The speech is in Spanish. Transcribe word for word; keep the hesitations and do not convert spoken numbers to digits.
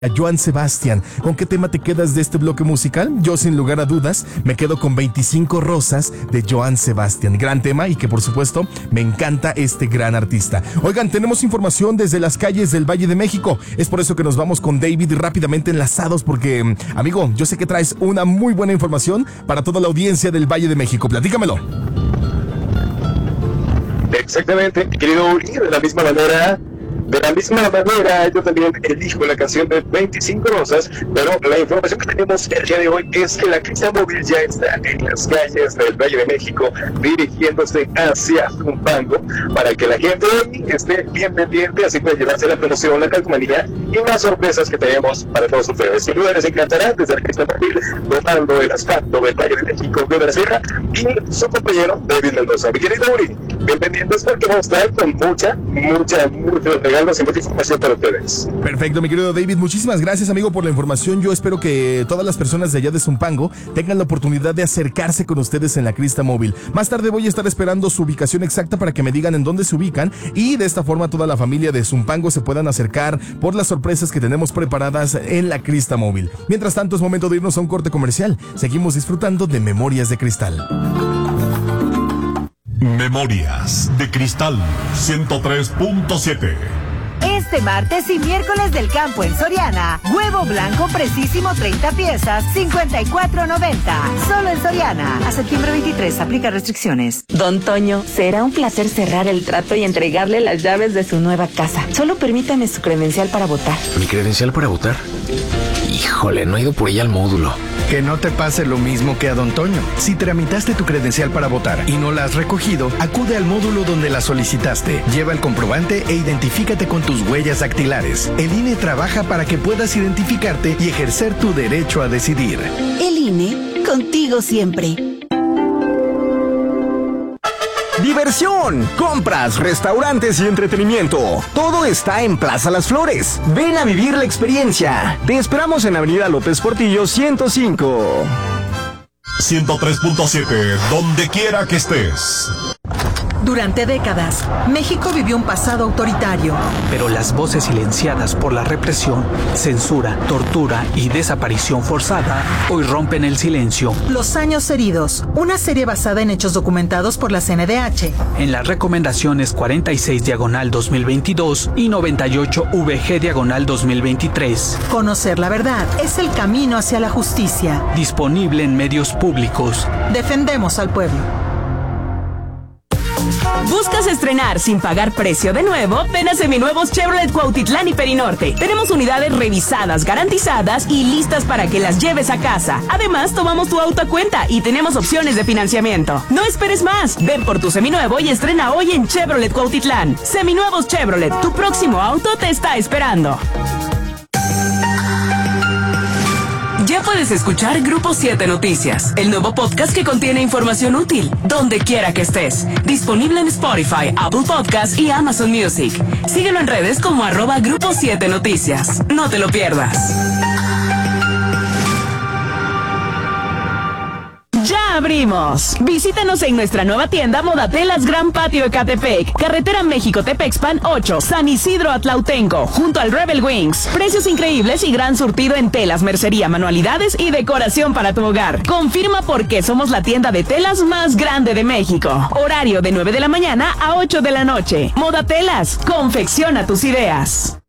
A Joan Sebastián. ¿Con qué tema te quedas de este bloque musical? Yo, sin lugar a dudas, me quedo con veinticinco Rosas de Joan Sebastián. Gran tema y que, por supuesto, me encanta este gran artista. Oigan, tenemos información desde las calles del Valle de México. Es por eso que nos vamos con David rápidamente enlazados porque, amigo, yo sé que traes una muy buena información para toda la audiencia del Valle de México. Platícamelo. Exactamente, querido Uri, de la misma manera... De la misma manera, yo también elijo la canción de veinticinco Rosas, pero la información que tenemos el día de hoy es que la Crista Móvil ya está en las calles del Valle de México, dirigiéndose hacia Zumpango, para que la gente esté bien pendiente, así puede llevarse la promoción, la calcomanía y más sorpresas que tenemos para todos ustedes. Sin duda les encantará desde la Crista Móvil, tomando el asfalto del Valle de México, de la Sierra, y su compañero David Mendoza. Mi querido Uri, bien pendientes porque vamos a estar con mucha, mucha, mucha regalos y mucha información para ustedes. Perfecto, mi querido David, muchísimas gracias, amigo, por la información. Yo espero que todas las personas de allá de Zumpango tengan la oportunidad de acercarse con ustedes en la Crista Móvil. Más tarde voy a estar esperando su ubicación exacta para que me digan en dónde se ubican y de esta forma toda la familia de Zumpango se puedan acercar por las sorpresas que tenemos preparadas en la Crista Móvil. Mientras tanto, es momento de irnos a un corte comercial. Seguimos disfrutando de Memorias de Cristal. Memorias de Cristal ciento tres punto siete. Este martes y miércoles del campo en Soriana, huevo blanco precisísimo treinta piezas, cincuenta y cuatro noventa. Solo en Soriana. A septiembre veintitrés, aplica restricciones. Don Toño, será un placer cerrar el trato y entregarle las llaves de su nueva casa. Solo permítame su credencial para votar. ¿Mi credencial para votar? Híjole, no he ido por ella al módulo. Que no te pase lo mismo que a Don Toño. Si tramitaste tu credencial para votar y no la has recogido, acude al módulo donde la solicitaste. Lleva el comprobante e identifícate con tus huellas dactilares. El I N E trabaja para que puedas identificarte y ejercer tu derecho a decidir. El I N E, contigo siempre. Diversión, compras, restaurantes y entretenimiento. Todo está en Plaza Las Flores. Ven a vivir la experiencia. Te esperamos en Avenida López Portillo ciento cinco. ciento tres punto siete, donde quiera que estés. Durante décadas, México vivió un pasado autoritario. Pero las voces silenciadas por la represión, censura, tortura y desaparición forzada hoy rompen el silencio. Los años heridos, una serie basada en hechos documentados por la C N D H. En las recomendaciones cuarenta y seis diagonal dos mil veintidós y noventa y ocho V G diagonal dos mil veintitrés. Conocer la verdad es el camino hacia la justicia. Disponible en medios públicos. Defendemos al pueblo. ¿Buscas estrenar sin pagar precio de nuevo? Ven a Seminuevos Chevrolet Cuautitlán y Perinorte. Tenemos unidades revisadas, garantizadas y listas para que las lleves a casa. Además, tomamos tu auto a cuenta y tenemos opciones de financiamiento. No esperes más. Ven por tu seminuevo y estrena hoy en Chevrolet Cuautitlán. Seminuevos Chevrolet, tu próximo auto te está esperando. Ya puedes escuchar Grupo siete Noticias, el nuevo podcast que contiene información útil, donde quiera que estés. Disponible en Spotify, Apple Podcasts y Amazon Music. Síguelo en redes como arroba Grupo siete Noticias. No te lo pierdas. ¡Ya abrimos! Visítanos en nuestra nueva tienda Modatelas Gran Patio Ecatepec, Carretera México-Tepexpan ocho, San Isidro Atlautenco, junto al Rebel Wings. Precios increíbles y gran surtido en telas, mercería, manualidades y decoración para tu hogar. Confirma por qué somos la tienda de telas más grande de México. Horario de nueve de la mañana a ocho de la noche. Modatelas, confecciona tus ideas.